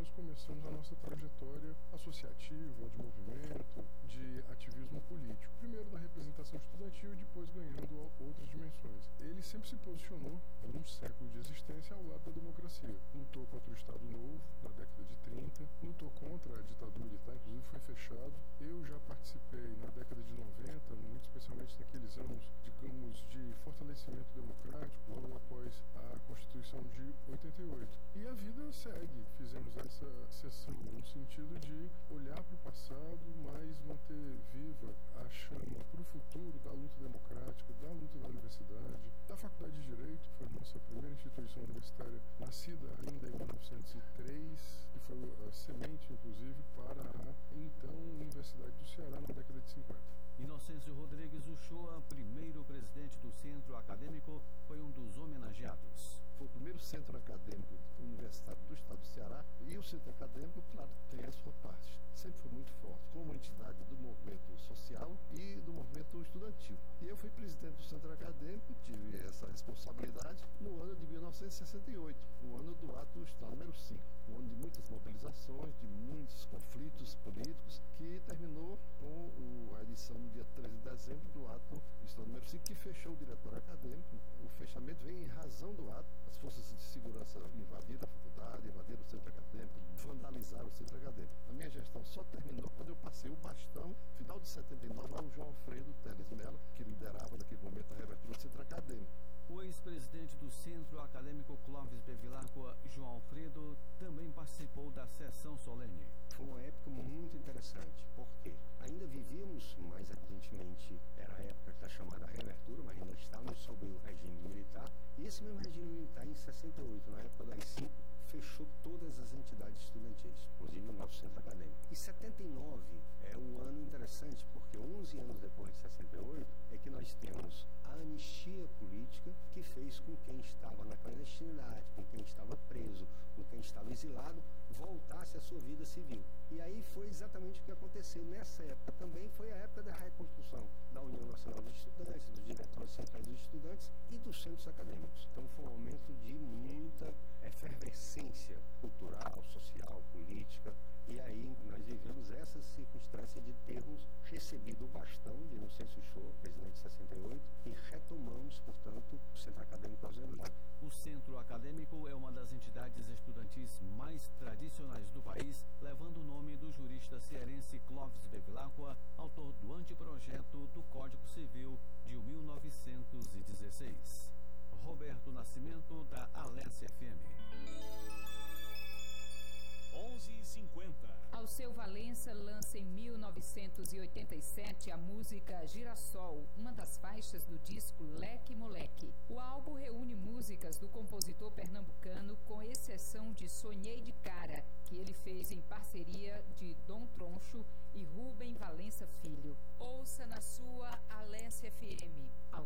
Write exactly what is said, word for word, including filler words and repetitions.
nós começamos a nossa trajetória associativa, de movimento, de ativismo político. Primeiro na representação estudantil e depois ganhando outras dimensões. Ele sempre se posicionou, em um século de existência, ao lado da democracia. Lutou contra o Estado Novo, na década de trinta, lutou contra a ditadura militar, inclusive foi fechado. Eu já participei na década de noventa, muito especialmente naqueles anos, digamos, de fortalecimento democrático, logo após a Constituição de oitenta e oito. E a vida segue. Fizemos essa sessão no sentido de olhar para o passado, mas manter viva a chama para o futuro da luta democrática, da luta da universidade, da Faculdade de Direito. Foi a nossa primeira instituição universitária, nascida ainda em mil novecentos e três, que foi a semente, inclusive, para a então Universidade do Ceará na década de cinquenta. Inocêncio Rodrigues Uchoa, primeiro presidente do Centro Acadêmico, foi um dos homenageados. Foi o primeiro centro acadêmico universitário do estado do Ceará, e o centro acadêmico, claro, tem a sua parte. Sempre foi muito forte, como entidade do movimento social e do movimento estudantil. E eu fui presidente do centro acadêmico, tive essa responsabilidade no ano de mil novecentos e sessenta e oito, o ano do ato estado número cinco, um ano de muitas mobilizações, de muitos conflitos políticos, que terminou com o, a edição no dia treze de dezembro do ato estado número cinco, que fechou o diretório acadêmico. O fechamento vem em razão do ato. As forças de segurança invadiram a faculdade, invadiram o centro acadêmico, vandalizaram o centro acadêmico. A minha gestão só terminou quando eu passei o bastão, final de setenta e nove, ao João Alfredo Teles Mello, que liderava naquele momento a reabertura do centro acadêmico. O ex-presidente do Centro Acadêmico Clóvis Bevilacqua, João Alfredo, também participou da sessão solene. Foi uma época muito interessante, porque ainda vivíamos, mais evidentemente, era a época da chamada reabertura, mas ainda estávamos sob o regime militar. E esse mesmo regime militar, em sessenta e oito, na época das cinco, fechou todas as entidades estudantis, inclusive o nosso centro acadêmico. E setenta e nove é um ano interessante, porque onze anos depois de sessenta e oito é que nós temos a anistia política, que fez com quem estava na clandestinidade, com quem estava preso, com quem estava exilado, voltasse à sua vida civil. E aí foi exatamente o que aconteceu nessa época. Também foi a época da reconstrução da União Nacional dos Estudantes, dos diretórios centrais dos estudantes e dos centros acadêmicos. Então foi um momento de muita efervescência cultural, social, política. E aí nós vivemos essa circunstância de termos recebido o bastão de Inocêncio Uchoa, presidente de sessenta e oito, e retomamos, portanto, o Centro Acadêmico Alzheimer. O Centro Acadêmico é uma das entidades estudantis mais tradicionais do país, levando o nome do jurista cearense Clóvis Bevilacqua, autor do anteprojeto do Código Civil de mil novecentos e dezesseis. Roberto Nascimento, da Alesse F M. onze e cinquenta. Alceu Valença lança em mil novecentos e oitenta e sete a música Girassol, uma das faixas do disco Leque Moleque. O álbum reúne músicas do compositor pernambucano, com exceção de Sonhei de Cara, que ele fez em parceria de Dom Troncho e Rubem Valença Filho. Ouça na sua Alesse F M.